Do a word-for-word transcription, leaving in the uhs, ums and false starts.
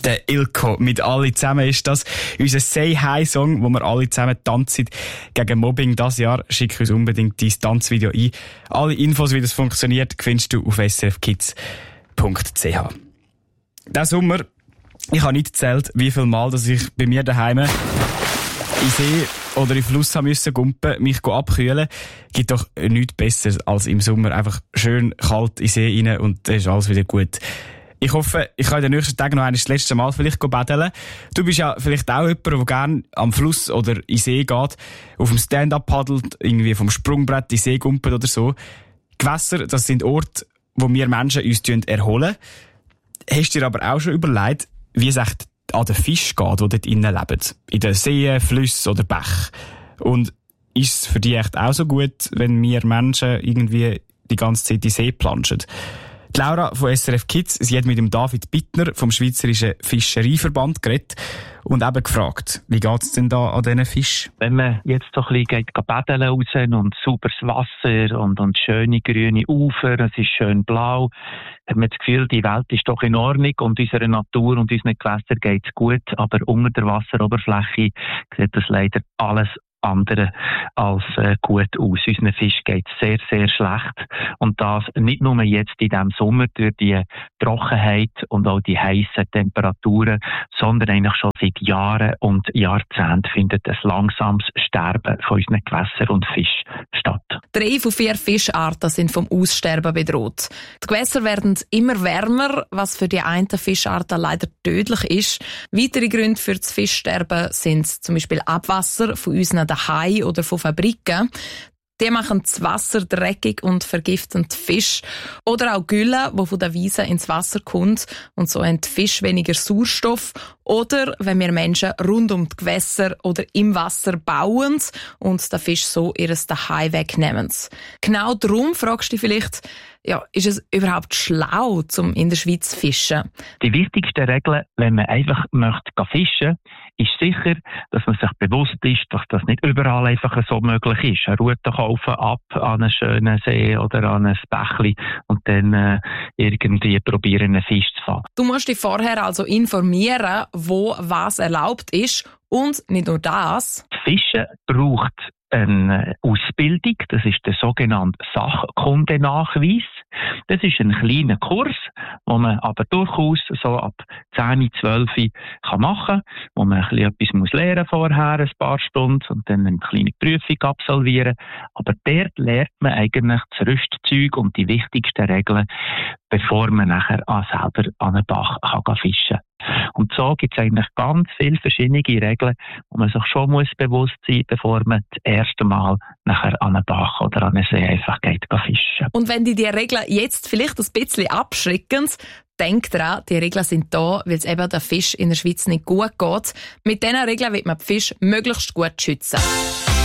Der Ilko mit «Alle zusammen» ist das. Unser Say-Hi-Song, wo wir alle zusammen tanzen gegen Mobbing dieses Jahr. Schick uns unbedingt dein Tanzvideo ein. Alle Infos, wie das funktioniert, findest du auf s r f kids punkt c h. Diesen Sommer, ich habe nicht gezählt, wie viel Mal, dass ich bei mir daheim in See oder in Fluss haben müssen gumpen, mich abkühlen. Gibt doch nichts Besseres als im Sommer einfach schön kalt in See rein und dann ist alles wieder gut. Ich hoffe, ich kann in den nächsten Tagen noch einmal das letzte Mal vielleicht baden. Du bist ja vielleicht auch jemand, der gerne am Fluss oder in See geht, auf dem Stand-up paddelt, irgendwie vom Sprungbrett in See gumpelt oder so. Gewässer, das sind Orte, wo wir Menschen uns erholen. Hast du dir aber auch schon überlegt, wie es echt an den Fisch geht, die dort innen leben? In den Seen, Flüssen oder Bächen. Und ist es für dich echt auch so gut, wenn wir Menschen irgendwie die ganze Zeit in den See planschen? Die Laura von S R F Kids, sie hat mit dem David Bittner vom Schweizerischen Fischereiverband geredet und eben gefragt, wie geht es denn da an diesen Fischen? Wenn man jetzt so ein bisschen geht, geht baden raus und sauberes Wasser und, und schöne grüne Ufer, es ist schön blau, hat man das Gefühl, die Welt ist doch in Ordnung und unserer Natur und unseren Gewässern geht es gut, aber unter der Wasseroberfläche sieht das leider alles andere als äh, gut aus. Unseren Fisch geht sehr, sehr schlecht. Und das nicht nur jetzt in diesem Sommer durch die Trockenheit und auch die heißen Temperaturen, sondern eigentlich schon seit Jahren und Jahrzehnten findet ein langsames Sterben von unseren Gewässern und Fischen statt. Drei von vier Fischarten sind vom Aussterben bedroht. Die Gewässer werden immer wärmer, was für die einen Fischarten leider tödlich ist. Weitere Gründe für das Fischsterben sind zum Beispiel Abwasser von unseren daheim oder von Fabriken. Die machen das Wasser dreckig und vergiften die Fische. Oder auch Gülle, die von der Wiese ins Wasser kommt und so haben die Fische weniger Sauerstoff. Oder wenn wir Menschen rund um die Gewässer oder im Wasser bauen und den Fisch so ihres Daheim wegnehmen. Genau darum fragst du dich vielleicht, ja, ist es überhaupt schlau, um in der Schweiz zu fischen? Die wichtigste Regel, wenn man einfach möchte fischen, ist sicher, dass man sich bewusst ist, dass das nicht überall einfach so möglich ist. Eine Route kaufen ab an einen schönen See oder an ein Bächli und dann äh, irgendwie probieren, einen Fisch zu fangen. Du musst dich vorher also informieren, wo was erlaubt ist. Und nicht nur das. Fischen braucht eine Ausbildung, das ist der sogenannte Sachkundenachweis. Das ist ein kleiner Kurs, wo man aber durchaus so ab zehn, zwölf kann machen, wo man ein bisschen etwas muss lernen vorher, ein paar Stunden und dann eine kleine Prüfung absolvieren. Aber dort lernt man eigentlich das Rüstzeug und die wichtigsten Regeln, bevor man nachher auch selber an einen Bach kann fischen kann. Und so gibt es eigentlich ganz viele verschiedene Regeln, wo man sich schon muss bewusst sein muss, bevor man das erste Mal nachher an einen Bach oder an einen See einfach geht fischen. Und wenn die die Regeln jetzt vielleicht ein bisschen abschrecken, denk dran, die Regeln sind da, weil es eben der Fisch in der Schweiz nicht gut geht. Mit diesen Regeln wird man die Fische möglichst gut schützen.